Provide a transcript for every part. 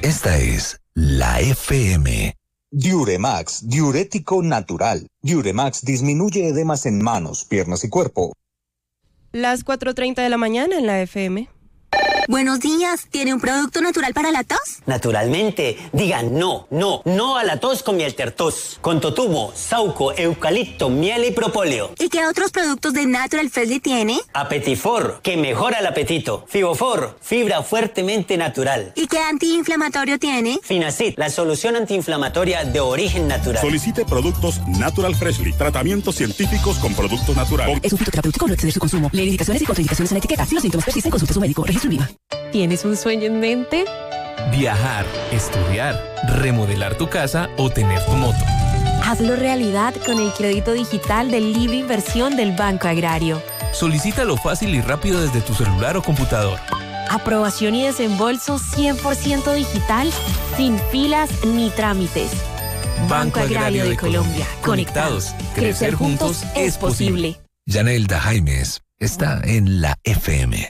Esta es la FM. Diuremax, diurético natural. Diuremax disminuye edemas en manos, piernas y cuerpo. Las 4:30 de la mañana en la FM. Buenos días, ¿tiene un producto natural para la tos? Naturalmente, digan no a la tos con Mieltertos, con totumo, sauco, eucalipto, miel y propóleo. ¿Y qué otros productos de Natural Freshly tiene? Apetifor, que mejora el apetito. Fibofor, fibra fuertemente natural. ¿Y qué antiinflamatorio tiene? Finacid, la solución antiinflamatoria de origen natural. Solicite productos Natural Freshly, tratamientos científicos con productos naturales. Es un fitoterapéutico, no exceder su consumo. Lee indicaciones y contraindicaciones en la etiqueta. Si los síntomas persisten, consulte a su médico. Registro INVIMA. ¿Tienes un sueño en mente? Viajar, estudiar, remodelar tu casa o tener tu moto. Hazlo realidad con el crédito digital del Libre Inversión del Banco Agrario. Solicítalo fácil y rápido desde tu celular o computador. Aprobación y desembolso 100% digital, sin filas ni trámites. Banco Agrario de Colombia. Conectados. Crecer juntos es posible. Yanelda Jaimes está en la FM.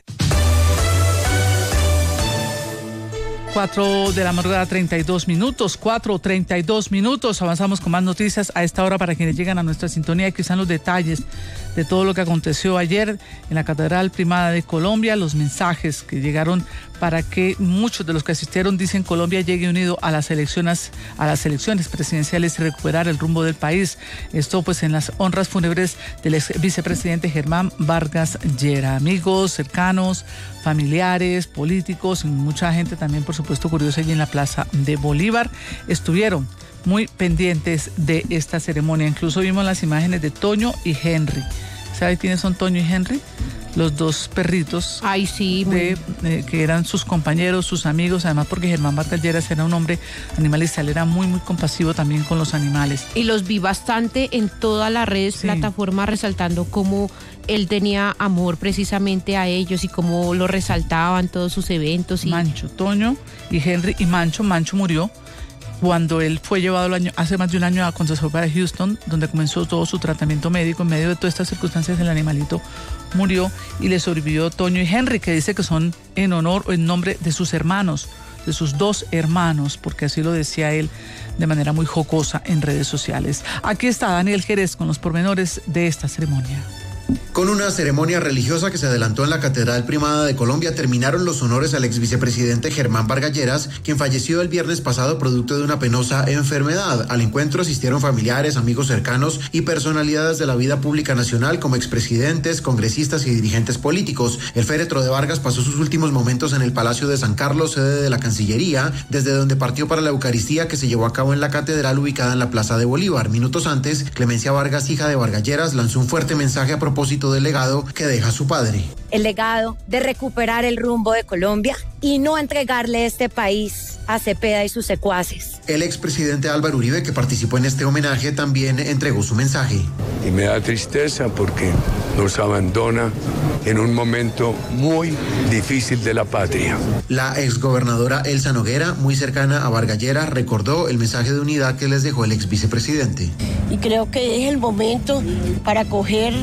4 de la madrugada, 32 minutos, 4:32 minutos. Avanzamos con más noticias a esta hora para quienes llegan a nuestra sintonía y que están los detalles de todo lo que aconteció ayer en la Catedral Primada de Colombia, los mensajes que llegaron para que muchos de los que asistieron dicen Colombia llegue unido a las elecciones presidenciales y recuperar el rumbo del país. Esto pues en las honras fúnebres del ex vicepresidente Germán Vargas Lleras. Amigos, cercanos, familiares, políticos y mucha gente también, por supuesto, curiosa allí en la Plaza de Bolívar, estuvieron muy pendientes de esta ceremonia. Incluso vimos las imágenes de Toño y Henry. ¿Sabe quiénes son Toño y Henry? Los dos perritos. Ay, sí. Que eran sus compañeros, sus amigos, además porque Germán Vargas Lleras era un hombre animalista, él era muy, muy compasivo también con los animales. Y los vi bastante en todas las redes, plataformas, resaltando cómo él tenía amor precisamente a ellos y cómo lo resaltaban todos sus eventos. Mancho, Toño y Henry, y Mancho murió cuando él fue llevado hace más de un año a Concesionaria de Houston, donde comenzó todo su tratamiento médico. En medio de todas estas circunstancias, el animalito murió y le sobrevivió Toño y Henry, que dice que son en honor o en nombre de sus hermanos, de sus dos hermanos, porque así lo decía él de manera muy jocosa en redes sociales. Aquí está Daniel Jerez con los pormenores de esta ceremonia. Con una ceremonia religiosa que se adelantó en la Catedral Primada de Colombia, terminaron los honores al ex vicepresidente Germán Vargas Lleras, quien falleció el viernes pasado producto de una penosa enfermedad. Al encuentro asistieron familiares, amigos cercanos y personalidades de la vida pública nacional como expresidentes, congresistas y dirigentes políticos. El féretro de Vargas pasó sus últimos momentos en el Palacio de San Carlos, sede de la Cancillería, desde donde partió para la Eucaristía que se llevó a cabo en la catedral ubicada en la Plaza de Bolívar. Minutos antes, Clemencia Vargas, hija de Vargas Lleras, lanzó un fuerte mensaje a propósito del legado que deja su padre. El legado de recuperar el rumbo de Colombia y no entregarle este país a Cepeda y sus secuaces. El expresidente Álvaro Uribe, que participó en este homenaje, también entregó su mensaje. Y me da tristeza porque nos abandona en un momento muy difícil de la patria. La exgobernadora Elsa Noguera, muy cercana a Vargas Lleras, recordó el mensaje de unidad que les dejó el exvicepresidente. Y creo que es el momento para coger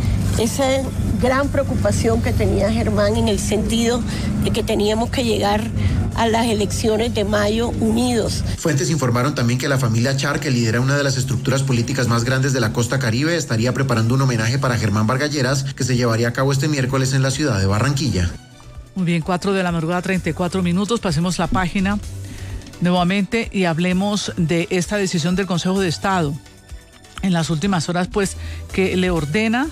esa gran preocupación que tenía Germán en el sentido de que teníamos que llegar a las elecciones de mayo unidos. Fuentes informaron también que la familia Char, que lidera una de las estructuras políticas más grandes de la costa Caribe, estaría preparando un homenaje para Germán Vargas Lleras que se llevaría a cabo este miércoles en la ciudad de Barranquilla. Muy bien, 4 de la madrugada, 34 minutos. Pasemos la página nuevamente y hablemos de esta decisión del Consejo de Estado en las últimas horas, pues, que le ordena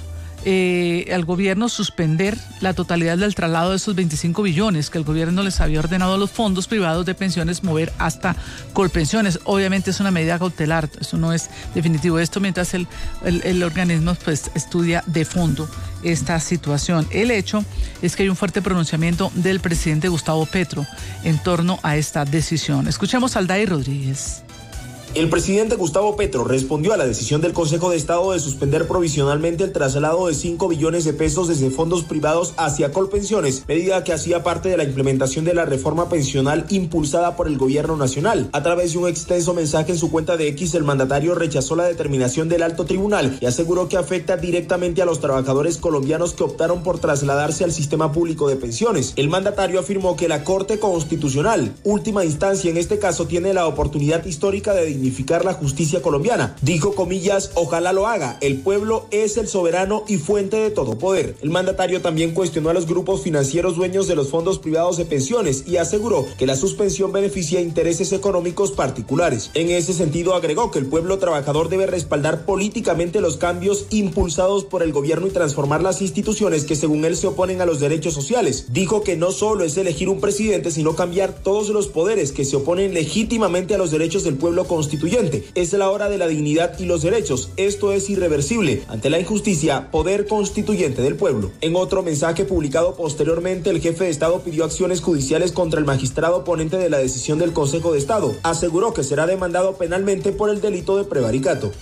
al gobierno suspender la totalidad del traslado de esos 25 billones que el gobierno les había ordenado a los fondos privados de pensiones mover hasta Colpensiones. Obviamente es una medida cautelar, eso no es definitivo. Esto mientras el organismo pues estudia de fondo esta situación. El hecho es que hay un fuerte pronunciamiento del presidente Gustavo Petro en torno a esta decisión. Escuchemos a Aldair Rodríguez. El presidente Gustavo Petro respondió a la decisión del Consejo de Estado de suspender provisionalmente el traslado de 5 billones de pesos desde fondos privados hacia Colpensiones, medida que hacía parte de la implementación de la reforma pensional impulsada por el gobierno nacional. A través de un extenso mensaje en su cuenta de X, el mandatario rechazó la determinación del alto tribunal y aseguró que afecta directamente a los trabajadores colombianos que optaron por trasladarse al sistema público de pensiones. El mandatario afirmó que la Corte Constitucional, última instancia en este caso, tiene la oportunidad histórica de dignificar la justicia colombiana. Dijo, comillas, ojalá lo haga. El pueblo es el soberano y fuente de todo poder. El mandatario también cuestionó a los grupos financieros dueños de los fondos privados de pensiones y aseguró que la suspensión beneficia intereses económicos particulares. En ese sentido, agregó que el pueblo trabajador debe respaldar políticamente los cambios impulsados por el gobierno y transformar las instituciones que según él se oponen a los derechos sociales. Dijo que no solo es elegir un presidente, sino cambiar todos los poderes que se oponen legítimamente a los derechos del pueblo constituyente. Es la hora de la dignidad y los derechos. Esto es irreversible. Ante la injusticia, poder constituyente del pueblo. En otro mensaje publicado posteriormente, el jefe de Estado pidió acciones judiciales contra el magistrado ponente de la decisión del Consejo de Estado. Aseguró que será demandado penalmente por el delito de prevaricato.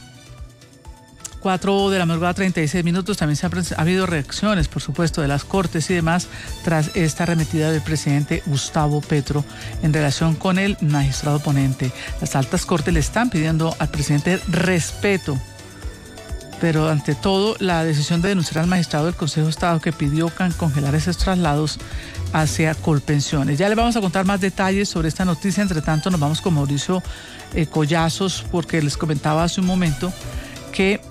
4 de la madrugada, 36 minutos. También ha habido reacciones, por supuesto, de las Cortes y demás tras esta arremetida del presidente Gustavo Petro en relación con el magistrado ponente. Las altas Cortes le están pidiendo al presidente respeto, pero ante todo la decisión de denunciar al magistrado del Consejo de Estado que pidió congelar esos traslados hacia Colpensiones. Ya le vamos a contar más detalles sobre esta noticia. Entre tanto, nos vamos con Mauricio Collazos, porque les comentaba hace un momento que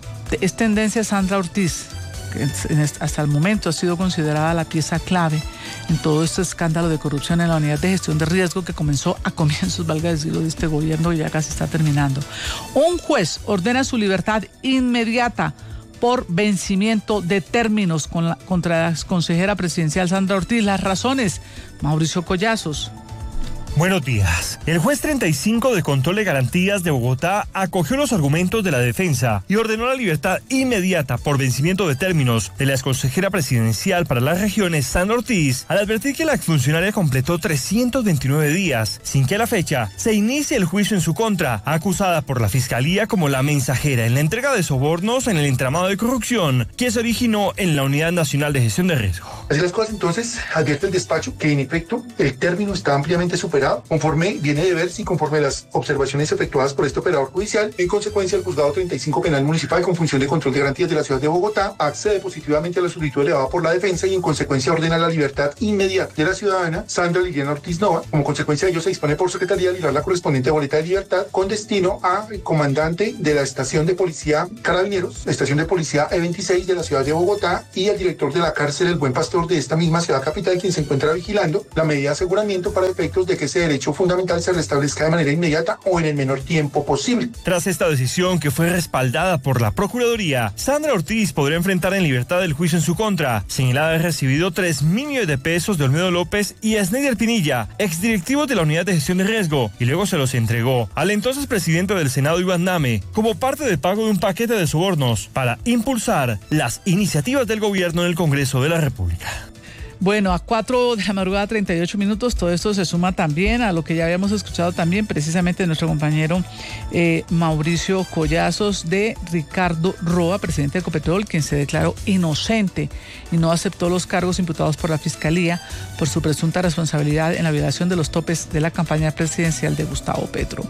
es tendencia Sandra Ortiz, que hasta el momento ha sido considerada la pieza clave en todo este escándalo de corrupción en la unidad de gestión de riesgo que comenzó a comienzos, valga decirlo, de este gobierno y ya casi está terminando. Un juez ordena su libertad inmediata por vencimiento de términos contra la consejera presidencial Sandra Ortiz. Las razones, Mauricio Collazos. Buenos días. El juez 35 de Control de Garantías de Bogotá acogió los argumentos de la defensa y ordenó la libertad inmediata por vencimiento de términos de la exconsejera presidencial para las regiones, Sandra Ortiz, al advertir que la exfuncionaria completó 329 días sin que a la fecha se inicie el juicio en su contra, acusada por la Fiscalía como la mensajera en la entrega de sobornos en el entramado de corrupción que se originó en la Unidad Nacional de Gestión de Riesgo. Así las cosas, entonces, advierte el despacho que en efecto el término está ampliamente superado, conforme viene de verse y conforme las observaciones efectuadas por este operador judicial. En consecuencia, el Juzgado 35 Penal Municipal con función de control de garantías de la ciudad de Bogotá accede positivamente a la solicitud elevada por la defensa y en consecuencia ordena la libertad inmediata de la ciudadana Sandra Liliana Ortiz Nova. Como consecuencia de ello, se dispone por secretaría a liberar la correspondiente boleta de libertad con destino a comandante de la estación de policía Carabineros, estación de policía E26 de la ciudad de Bogotá, y al director de la cárcel El Buen Pastor de esta misma ciudad capital, quien se encuentra vigilando la medida de aseguramiento para efectos de que ese derecho fundamental se restablezca de manera inmediata o en el menor tiempo posible. Tras esta decisión, que fue respaldada por la Procuraduría, Sandra Ortiz podrá enfrentar en libertad el juicio en su contra, señalada de haber recibido 3 millones de pesos de Olmedo López y Esneider Pinilla, exdirectivos de la Unidad de Gestión de Riesgo, y luego se los entregó al entonces presidente del Senado, Iván Name, como parte del pago de un paquete de sobornos para impulsar las iniciativas del gobierno en el Congreso de la República. Bueno, a 4 de la madrugada, 38 minutos, todo esto se suma también a lo que ya habíamos escuchado también precisamente de nuestro compañero Mauricio Collazos, de Ricardo Roa, presidente de Ecopetrol, quien se declaró inocente y no aceptó los cargos imputados por la Fiscalía por su presunta responsabilidad en la violación de los topes de la campaña presidencial de Gustavo Petro.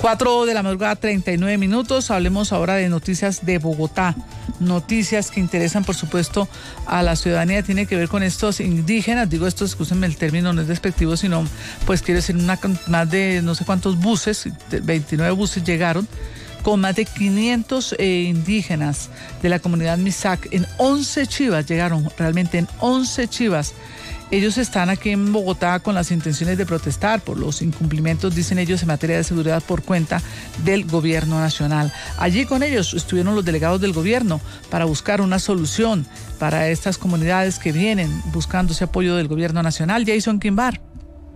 4 de la madrugada, 39 minutos, hablemos ahora de noticias de Bogotá, noticias que interesan por supuesto a la ciudadanía, tiene que ver con estos indígenas, digo esto, excúsenme el término, no es despectivo, sino pues quiero decir más de no sé cuántos buses, 29 buses llegaron con más de 500 indígenas de la comunidad Misak en 11 chivas, llegaron realmente en 11 chivas. Ellos están aquí en Bogotá con las intenciones de protestar por los incumplimientos, dicen ellos, en materia de seguridad por cuenta del gobierno nacional. Allí con ellos estuvieron los delegados del gobierno para buscar una solución para estas comunidades que vienen buscando ese apoyo del gobierno nacional. Jason Quimbar.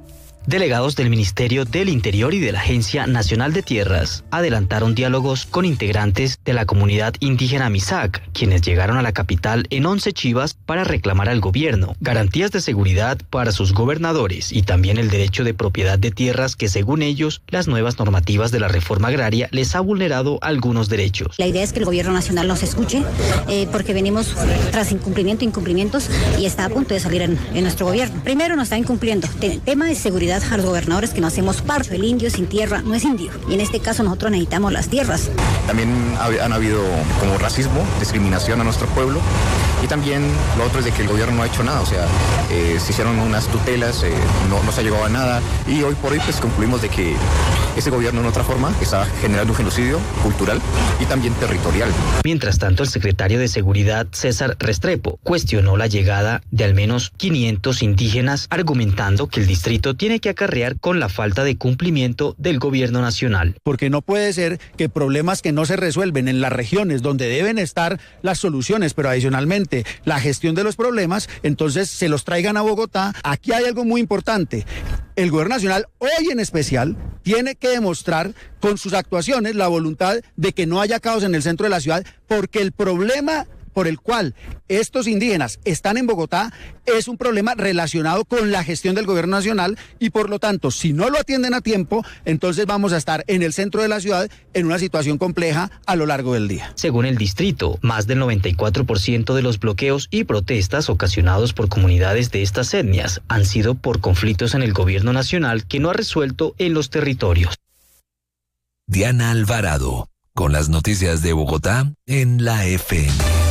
Delegados del Ministerio del Interior y de la Agencia Nacional de Tierras adelantaron diálogos con integrantes de la comunidad indígena Misak, quienes llegaron a la capital en 11 chivas para reclamar al gobierno garantías de seguridad para sus gobernadores y también el derecho de propiedad de tierras que, según ellos, las nuevas normativas de la reforma agraria les ha vulnerado algunos derechos. La idea es que el gobierno nacional nos escuche, porque venimos tras incumplimientos y está a punto de salir en nuestro gobierno. Primero nos está incumpliendo el tema de seguridad a los gobernadores, que no hacemos parte. El indio sin tierra no es indio, y en este caso nosotros necesitamos las tierras. También han habido como racismo, discriminación a nuestro pueblo, y también lo otro es de que el gobierno no ha hecho nada, o sea, se hicieron unas tutelas, no se ha llegado a nada, y hoy por hoy pues concluimos de que ese gobierno en otra forma está generando un genocidio cultural y también territorial. Mientras tanto, el secretario de Seguridad, César Restrepo, cuestionó la llegada de al menos 500 indígenas, argumentando que el distrito tiene que acarrear con la falta de cumplimiento del gobierno nacional. Porque no puede ser que problemas que no se resuelven en las regiones donde deben estar las soluciones, pero adicionalmente la gestión de los problemas, entonces se los traigan a Bogotá. Aquí hay algo muy importante. El gobierno nacional, hoy en especial, tiene que demostrar con sus actuaciones la voluntad de que no haya caos en el centro de la ciudad, porque el problema por el cual estos indígenas están en Bogotá es un problema relacionado con la gestión del gobierno nacional, y por lo tanto, si no lo atienden a tiempo, entonces vamos a estar en el centro de la ciudad en una situación compleja a lo largo del día. Según el distrito, más del 94% de los bloqueos y protestas ocasionados por comunidades de estas etnias han sido por conflictos en el gobierno nacional que no ha resuelto en los territorios. Diana Alvarado, con las noticias de Bogotá en la FM.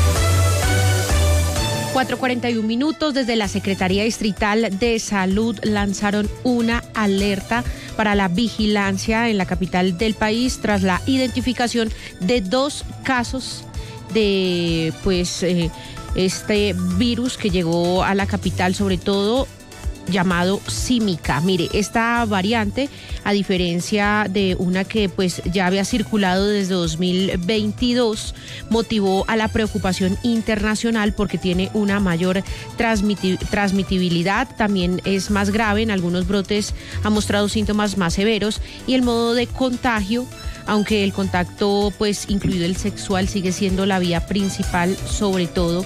4:41 minutos. Desde la Secretaría Distrital de Salud lanzaron una alerta para la vigilancia en la capital del país tras la identificación de 2 casos de este virus que llegó a la capital, sobre todo llamado símica. Mire, esta variante, a diferencia de una que ya había circulado desde 2022, motivó a la preocupación internacional porque tiene una mayor transmitibilidad, también es más grave, en algunos brotes ha mostrado síntomas más severos, y el modo de contagio, aunque el contacto incluido el sexual, sigue siendo la vía principal, sobre todo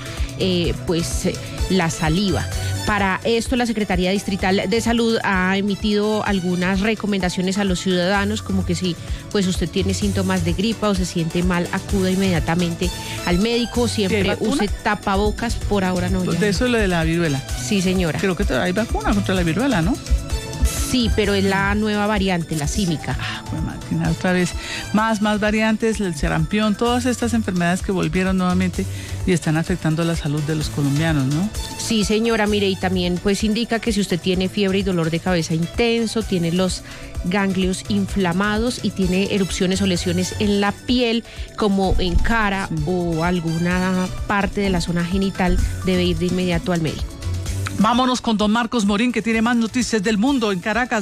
la saliva. Para esto, la Secretaría Distrital de Salud ha emitido algunas recomendaciones a los ciudadanos, como que si usted tiene síntomas de gripa o se siente mal, acuda inmediatamente al médico, siempre use tapabocas. Por ahora no. De eso es lo de la viruela. Sí, señora. Creo que hay vacuna contra la viruela, ¿no? Sí, pero es la nueva variante, la símica. Máquina, otra vez más variantes, el sarampión, todas estas enfermedades que volvieron nuevamente y están afectando la salud de los colombianos, ¿no? Sí, señora, mire, y también indica que si usted tiene fiebre y dolor de cabeza intenso, tiene los ganglios inflamados y tiene erupciones o lesiones en la piel, como en cara o alguna parte de la zona genital, debe ir de inmediato al médico. Vámonos con don Marcos Morín, que tiene más noticias del mundo en Caracas.